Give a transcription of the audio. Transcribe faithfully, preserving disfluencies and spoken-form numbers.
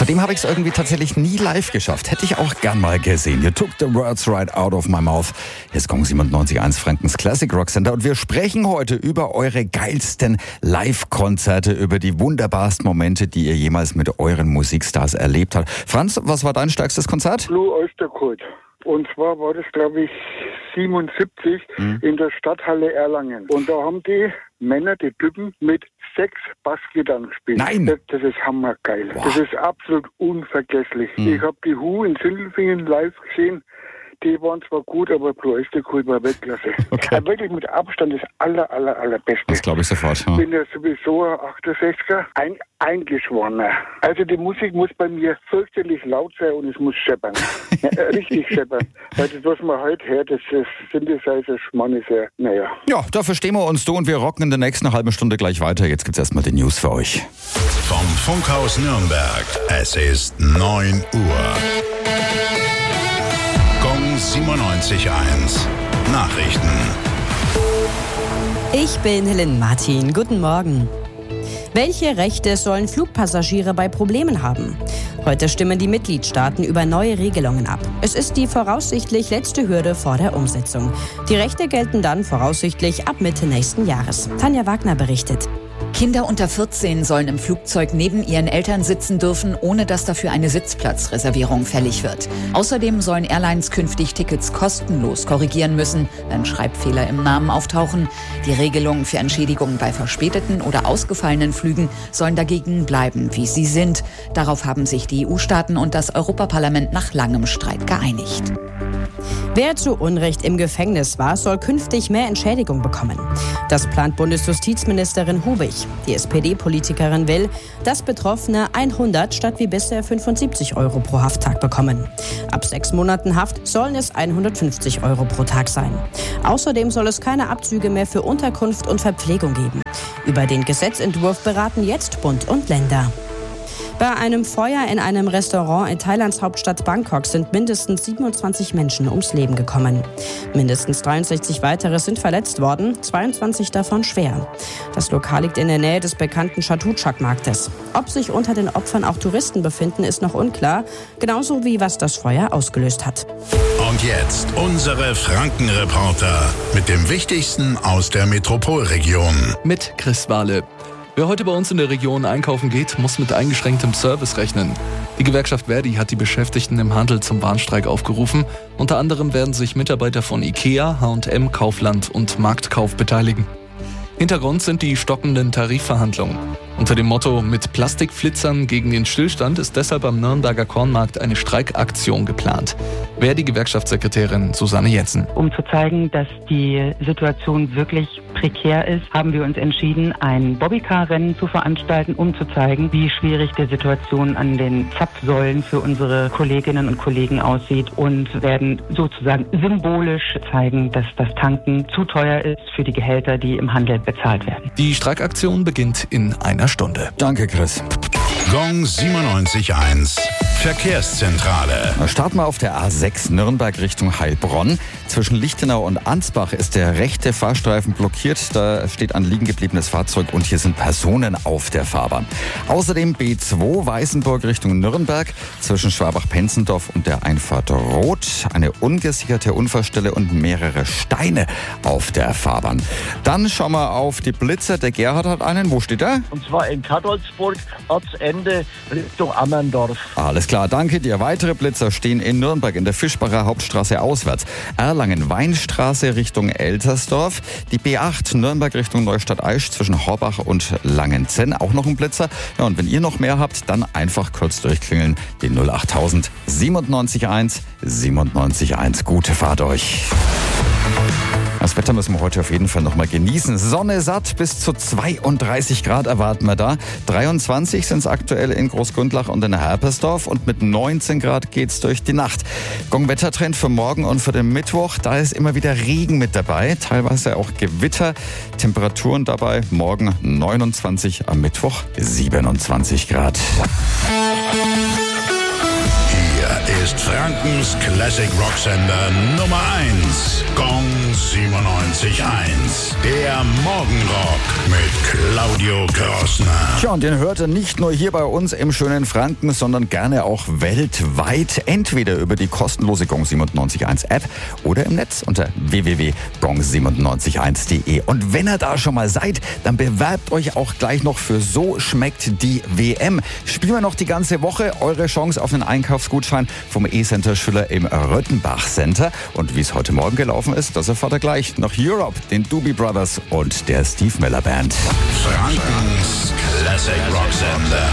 dem habe ich es irgendwie tatsächlich nie live geschafft. Hätte ich auch gern mal gesehen. You took the words right out of my mouth. Hier ist Gong siebenundneunzig Komma eins, Frankens Classic Rock Center. Und wir sprechen heute über eure geilsten Live-Konzerte, über die wunderbarsten Momente, die ihr jemals mit euren Musikstars erlebt habt. Franz, was war dein stärkstes Konzert? Blue Oyster Cult. Und zwar war das, glaube ich, siebenundsiebzig mhm. in der Stadthalle Erlangen. Und da haben die Männer, die Typen, mit sechs Bassgitarren gespielt. Nein! Das, das ist hammergeil. Wow. Das ist absolut unvergesslich. Mhm. Ich habe die Who in Sindelfingen live gesehen. Die waren zwar gut, aber Blue Oyster Cult war Weltklasse. Okay. Aber wirklich mit Abstand das aller, aller, allerbeste. Das glaube ich sofort. Ja. Ich bin ja sowieso ein achtundsechziger, ein, eingeschworener. Also die Musik muss bei mir fürchterlich laut sein und es muss scheppern. Ja, richtig scheppern. Weil das, was man heute hört, das ist Synthesizer-Schmann ist ja, naja. Ja, da verstehen wir uns, du und wir rocken in der nächsten halben Stunde gleich weiter. Jetzt gibt's erstmal die News für euch. Vom Funkhaus Nürnberg. Es ist neun Uhr. siebenundneunzig Komma eins Nachrichten. Ich bin Helen Martin. Guten Morgen. Welche Rechte sollen Flugpassagiere bei Problemen haben? Heute stimmen die Mitgliedstaaten über neue Regelungen ab. Es ist die voraussichtlich letzte Hürde vor der Umsetzung. Die Rechte gelten dann voraussichtlich ab Mitte nächsten Jahres. Tanja Wagner berichtet. Kinder unter vierzehn sollen im Flugzeug neben ihren Eltern sitzen dürfen, ohne dass dafür eine Sitzplatzreservierung fällig wird. Außerdem sollen Airlines künftig Tickets kostenlos korrigieren müssen, wenn Schreibfehler im Namen auftauchen. Die Regelungen für Entschädigungen bei verspäteten oder ausgefallenen Flügen sollen dagegen bleiben, wie sie sind. Darauf haben sich die E U-Staaten und das Europaparlament nach langem Streit geeinigt. Wer zu Unrecht im Gefängnis war, soll künftig mehr Entschädigung bekommen. Das plant Bundesjustizministerin Hubig. Die S P D-Politikerin will, dass Betroffene hundert statt wie bisher fünfundsiebzig Euro pro Hafttag bekommen. Ab sechs Monaten Haft sollen es hundertfünfzig Euro pro Tag sein. Außerdem soll es keine Abzüge mehr für Unterkunft und Verpflegung geben. Über den Gesetzentwurf beraten jetzt Bund und Länder. Bei einem Feuer in einem Restaurant in Thailands Hauptstadt Bangkok sind mindestens siebenundzwanzig Menschen ums Leben gekommen. Mindestens dreiundsechzig weitere sind verletzt worden, zweiundzwanzig davon schwer. Das Lokal liegt in der Nähe des bekannten Chatuchak-Marktes. Ob sich unter den Opfern auch Touristen befinden, ist noch unklar, genauso wie was das Feuer ausgelöst hat. Und jetzt unsere Franken-Reporter mit dem Wichtigsten aus der Metropolregion. Mit Chris Wahle. Wer heute bei uns in der Region einkaufen geht, muss mit eingeschränktem Service rechnen. Die Gewerkschaft Verdi hat die Beschäftigten im Handel zum Warnstreik aufgerufen. Unter anderem werden sich Mitarbeiter von IKEA, H und M, Kaufland und Marktkauf beteiligen. Hintergrund sind die stockenden Tarifverhandlungen. Unter dem Motto „Mit Plastikflitzern gegen den Stillstand“ ist deshalb am Nürnberger Kornmarkt eine Streikaktion geplant. Wer die Gewerkschaftssekretärin Susanne Jensen. Um zu zeigen, dass die Situation wirklich prekär ist, haben wir uns entschieden, ein Bobbycar-Rennen zu veranstalten, um zu zeigen, wie schwierig die Situation an den Zapfsäulen für unsere Kolleginnen und Kollegen aussieht und werden sozusagen symbolisch zeigen, dass das Tanken zu teuer ist für die Gehälter, die im Handel bezahlt werden. Die Streikaktion beginnt in einer Stunde. Danke, Chris. Gong siebenundneunzig Komma eins Verkehrszentrale. Starten wir auf der A sechs Nürnberg Richtung Heilbronn. Zwischen Lichtenau und Ansbach ist der rechte Fahrstreifen blockiert. Da steht ein liegen gebliebenes Fahrzeug und hier sind Personen auf der Fahrbahn. Außerdem B zwei Weißenburg Richtung Nürnberg. Zwischen Schwabach-Penzendorf und der Einfahrt Rot eine ungesicherte Unfallstelle und mehrere Steine auf der Fahrbahn. Dann schauen wir auf die Blitzer. Der Gerhard hat einen. Wo steht er? Und zwar in Kattolzburg, Ortsende Richtung Ammerndorf. Alles klar, danke dir. Weitere Blitzer stehen in Nürnberg in der Fischbacher Hauptstraße auswärts. Erlangen-Weinstraße Richtung Eltersdorf. Die B acht Nürnberg Richtung Neustadt-Aisch zwischen Horbach und Langenzenn. Auch noch ein Blitzer. Ja, und wenn ihr noch mehr habt, dann einfach kurz durchklingeln. Die null achttausend siebenundneunzig Komma eins siebenundneunzig Komma eins. Gute Fahrt euch. Das Wetter müssen wir heute auf jeden Fall noch mal genießen. Sonne satt, bis zu zweiunddreißig Grad erwarten wir da. dreiundzwanzig sind es aktuell in Großgundlach und in Herpersdorf und mit neunzehn Grad geht's durch die Nacht. Gong-Wettertrend für morgen und für den Mittwoch, da ist immer wieder Regen mit dabei, teilweise auch Gewitter. Temperaturen dabei morgen neunundzwanzig, am Mittwoch siebenundzwanzig Grad. Hier ist Frankens Classic Rocksender Nummer eins. Gong siebenundneunzig Komma eins. Der Morgenrock mit Claudio Krossner. Tja, und den hört ihr nicht nur hier bei uns im schönen Franken, sondern gerne auch weltweit. Entweder über die kostenlose Gong siebenundneunzig Komma eins App oder im Netz unter w w w punkt gong siebenundneunzig eins punkt de. Und wenn ihr da schon mal seid, dann bewerbt euch auch gleich noch für So schmeckt die W M. Spielen wir noch die ganze Woche. Eure Chance auf einen Einkaufsgutschein vom E-Center Schüller im Röttenbach Center. Und wie es heute Morgen gelaufen ist, das erfahrt ihr gleich. Nach Europe, den Doobie Brothers und der Steve Miller Band. Frankens Classic Rocksender.